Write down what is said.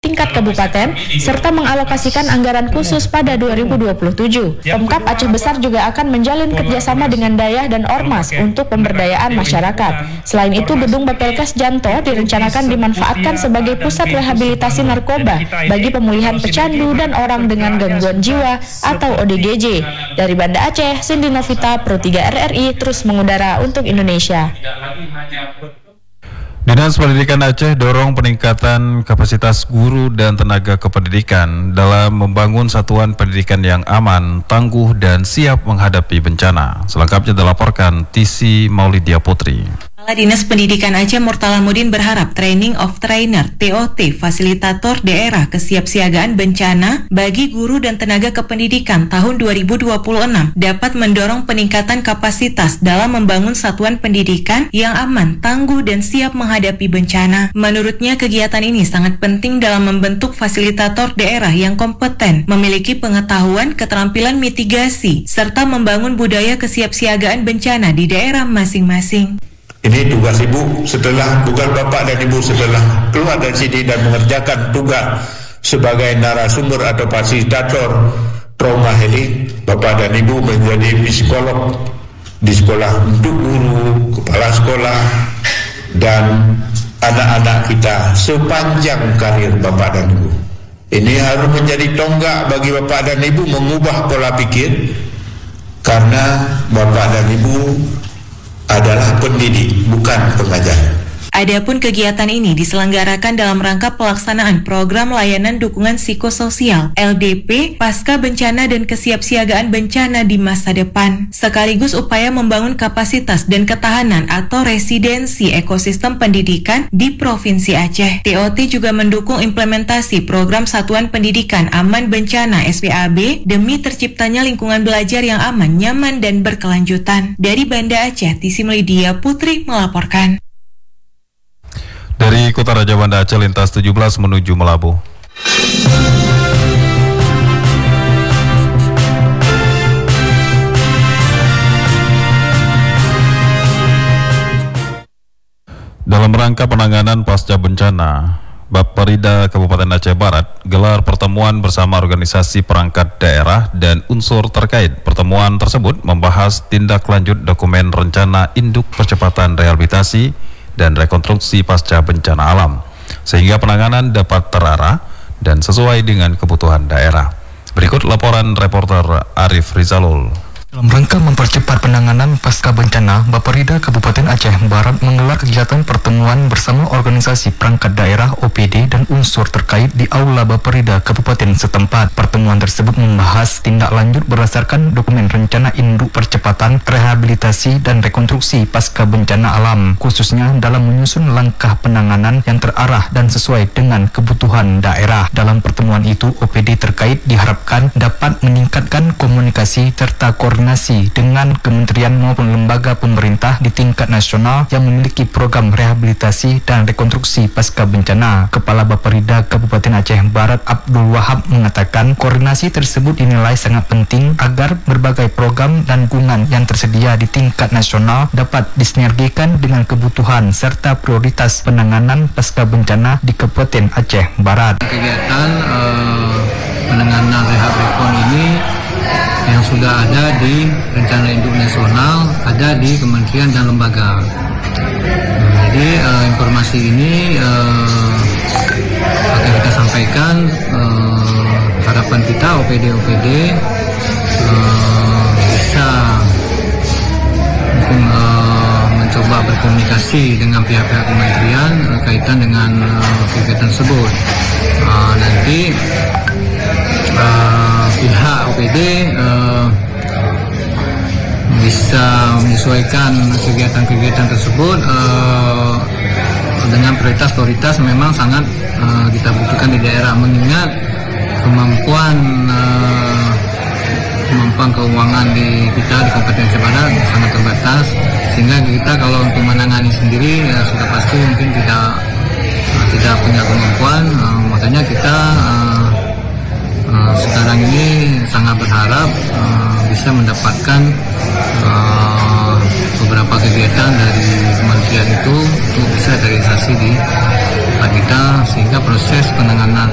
tingkat kabupaten, serta mengalokasikan anggaran khusus pada 2027. Pemkab Aceh Besar juga akan menjalin kerjasama dengan Dayah dan Ormas untuk pemberdayaan masyarakat. Selain itu, gedung Bapelkes Janto direncanakan dimanfaatkan sebagai pusat rehabilitasi narkoba bagi pemulihan pecandu dan orang dengan gangguan jiwa atau ODGJ. Dari Banda Aceh, Cindy Novita, Pro 3 RRI terus mengudara untuk Indonesia. Dinas Pendidikan Aceh dorong peningkatan kapasitas guru dan tenaga kependidikan dalam membangun satuan pendidikan yang aman, tangguh, dan siap menghadapi bencana. Selengkapnya dilaporkan Tisi Maulidia Putri. Kepala Dinas Pendidikan Aceh Murtala-Mudin berharap Training of Trainer (TOT) Fasilitator Daerah Kesiapsiagaan Bencana bagi guru dan tenaga kependidikan tahun 2026 dapat mendorong peningkatan kapasitas dalam membangun satuan pendidikan yang aman, tangguh, dan siap menghadapi bencana. Menurutnya, kegiatan ini sangat penting dalam membentuk fasilitator daerah yang kompeten, memiliki pengetahuan, keterampilan mitigasi, serta membangun budaya kesiapsiagaan bencana di daerah masing-masing. Ini tugas ibu tugas bapak dan ibu setelah keluar dari sini dan mengerjakan tugas sebagai narasumber atau fasilitator trauma healing. Bapak dan ibu menjadi psikolog di sekolah untuk guru, kepala sekolah, dan anak-anak kita sepanjang karir bapak dan ibu. Ini harus menjadi tonggak bagi bapak dan ibu mengubah pola pikir, karena bapak dan ibu adalah pendidik, bukan pengajar. Adapun kegiatan ini diselenggarakan dalam rangka pelaksanaan program layanan dukungan psikososial LDP pasca bencana dan kesiapsiagaan bencana di masa depan, sekaligus upaya membangun kapasitas dan ketahanan atau residensi ekosistem pendidikan di Provinsi Aceh. TOT juga mendukung implementasi program Satuan Pendidikan Aman Bencana SPAB demi terciptanya lingkungan belajar yang aman, nyaman, dan berkelanjutan. Dari Banda Aceh, Tisi Maulidia Putri melaporkan. Dari Kota Raja Banda Aceh, lintas 17 menuju Melabu. Dalam rangka penanganan pasca bencana, Bapperida Kabupaten Aceh Barat gelar pertemuan bersama organisasi perangkat daerah dan unsur terkait. Pertemuan tersebut membahas tindak lanjut dokumen rencana induk percepatan rehabilitasi dan rekonstruksi pasca bencana alam, sehingga penanganan dapat terarah dan sesuai dengan kebutuhan daerah. Berikut laporan reporter Arif Rizalul. Dalam rangka mempercepat penanganan pasca bencana, Bapperida Kabupaten Aceh Barat menggelar kegiatan pertemuan bersama organisasi perangkat daerah OPD dan unsur terkait di Aula Bapperida Kabupaten setempat. Pertemuan tersebut membahas tindak lanjut berdasarkan dokumen rencana induk percepatan rehabilitasi dan rekonstruksi pasca bencana alam, khususnya dalam menyusun langkah penanganan yang terarah dan sesuai dengan kebutuhan daerah. Dalam pertemuan itu, OPD terkait diharapkan dapat meningkatkan komunikasi serta koordinasi dengan kementerian maupun lembaga pemerintah di tingkat nasional yang memiliki program rehabilitasi dan rekonstruksi pasca bencana. Kepala Bapperida Kabupaten Aceh Barat Abdul Wahab mengatakan koordinasi tersebut dinilai sangat penting agar berbagai program dan dukungan yang tersedia di tingkat nasional dapat disinergikan dengan kebutuhan serta prioritas penanganan pasca bencana di Kabupaten Aceh Barat. Kegiatan penanganan rehab rekon ini yang sudah ada di rencana induk nasional, ada di kementerian dan lembaga. Jadi informasi ini akan kita sampaikan. Harapan kita OPD bisa mungkin mencoba berkomunikasi dengan pihak-pihak kementerian kaitan dengan kegiatan tersebut. Nanti pihak OPD bisa menyesuaikan kegiatan-kegiatan tersebut dengan prioritas memang sangat kita butuhkan di daerah, mengingat kemampuan keuangan di kita di Kabupaten Aceh Barat sangat terbatas, sehingga kita kalau untuk menangani sendiri sudah pasti mungkin tidak punya kemampuan. Makanya kita sekarang ini sangat berharap bisa mendapatkan beberapa kegiatan dari kementerian itu untuk bisa realisasi di tempat kita, sehingga proses penanganan